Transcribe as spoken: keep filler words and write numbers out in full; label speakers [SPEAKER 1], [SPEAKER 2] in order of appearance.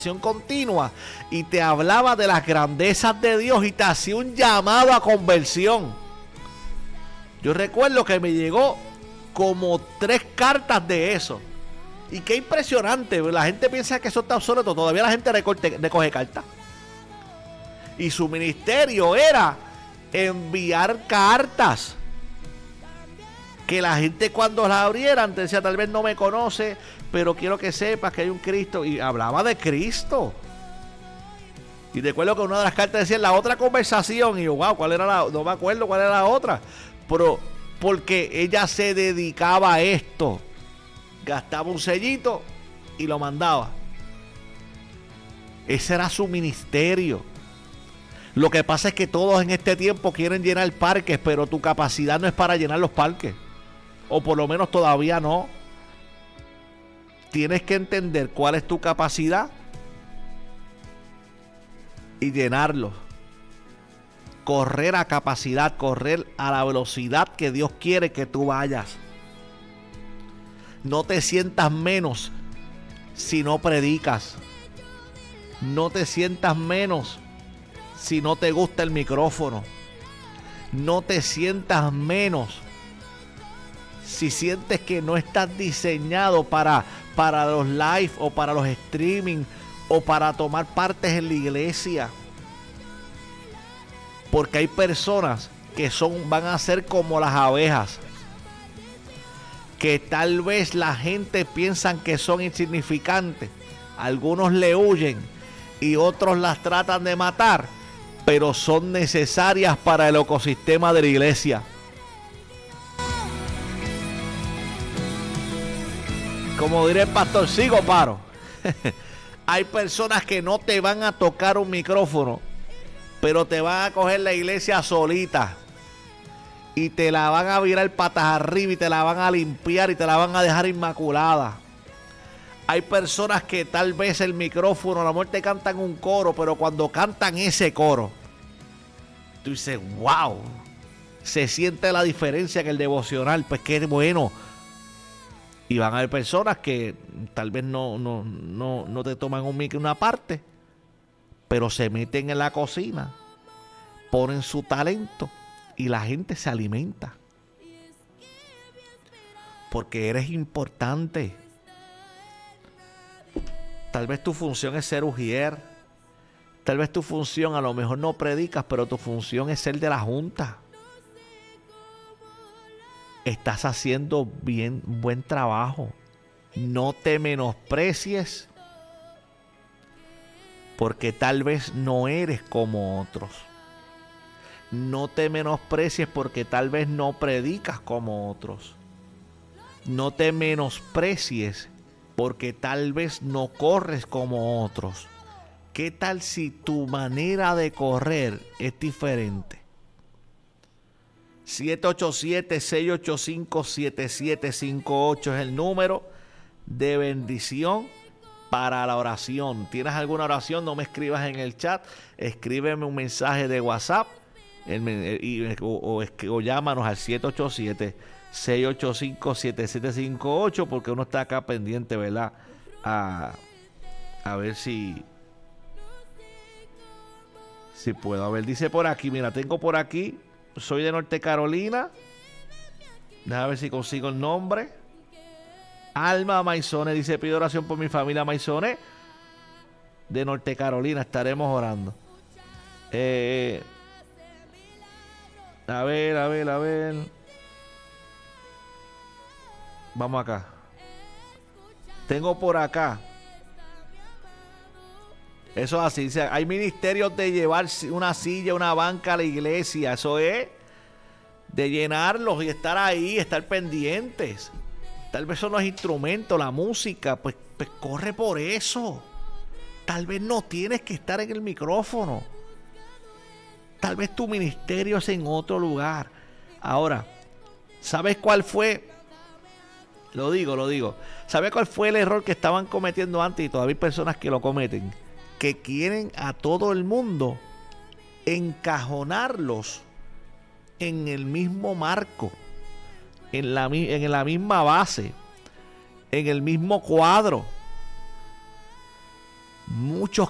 [SPEAKER 1] continua y te hablaba de las grandezas de Dios y te hacía un llamado a conversión. Yo recuerdo que me llegó como tres cartas de eso. Y qué impresionante, la gente piensa que eso está obsoleto, todavía la gente recorte, recoge cartas. Y su ministerio era enviar cartas. Que la gente cuando las abrieran te decía, tal vez no me conoce, pero quiero que sepas que hay un Cristo. Y hablaba de Cristo. Y recuerdo que una de las cartas decía la otra conversación. Y yo, wow, ¿cuál era la? No me acuerdo cuál era la otra. Pero porque ella se dedicaba a esto. Gastaba un sellito y lo mandaba. Ese era su ministerio. Lo que pasa es que todos en este tiempo quieren llenar parques, pero tu capacidad no es para llenar los parques. O por lo menos todavía no. Tienes que entender cuál es tu capacidad y llenarlo. Correr a capacidad, correr a la velocidad que Dios quiere que tú vayas. No te sientas menos si no predicas. No te sientas menos si no te gusta el micrófono. No te sientas menos si sientes que no estás diseñado para, para los live o para los streaming o para tomar partes en la iglesia. Porque hay personas que son, van a ser como las abejas. Que tal vez la gente piensan que son insignificantes. Algunos le huyen y otros las tratan de matar. Pero son necesarias para el ecosistema de la iglesia. Como diría el pastor, sigo paro. Hay personas que no te van a tocar un micrófono, pero te van a coger la iglesia solita. Y te la van a virar patas arriba y te la van a limpiar y te la van a dejar inmaculada. Hay personas que tal vez el micrófono, a la muerte cantan un coro, pero cuando cantan ese coro, tú dices, wow, se siente la diferencia que el devocional, pues qué bueno. Y van a haber personas que tal vez no, no, no, no te toman un micro una parte, pero se meten en la cocina, ponen su talento y la gente se alimenta. Porque eres importante. Tal vez tu función es ser ujier. Tal vez tu función, a lo mejor no predicas, pero tu función es ser de la junta. Estás haciendo bien, buen trabajo. No te menosprecies, porque tal vez no eres como otros. No te menosprecies porque tal vez no predicas como otros. No te menosprecies porque tal vez no corres como otros. ¿Qué tal si tu manera de correr es diferente? siete ocho siete, seis ocho cinco, siete siete cinco ocho es el número de bendición para la oración. ¿Tienes alguna oración? No me escribas en el chat. Escríbeme un mensaje de WhatsApp el, y, o, o, o llámanos al siete ocho siete, seis ocho cinco, siete siete cinco ocho porque uno está acá pendiente, ¿verdad? A, a ver si si puedo. A ver, dice por aquí, mira, tengo por aquí. Soy de Norte Carolina. Déjame ver si consigo el nombre. Alma Maizone dice, pido oración por mi familia Maizone de Norte Carolina. Estaremos orando. Eh, a ver, a ver, a ver. Vamos acá. Tengo por acá. Eso es así. Dice, hay ministerios de llevar una silla, una banca a la iglesia. Eso es de llenarlos y estar ahí, estar pendientes. Tal vez son los instrumentos, la música. Pues, pues corre por eso. Tal vez no tienes que estar en el micrófono. Tal vez tu ministerio es en otro lugar. Ahora, ¿sabes cuál fue? Lo digo, lo digo. ¿Sabes cuál fue el error que estaban cometiendo antes y todavía hay personas que lo cometen? Que quieren a todo el mundo encajonarlos en el mismo marco, en la, en la misma base, en el mismo cuadro. muchos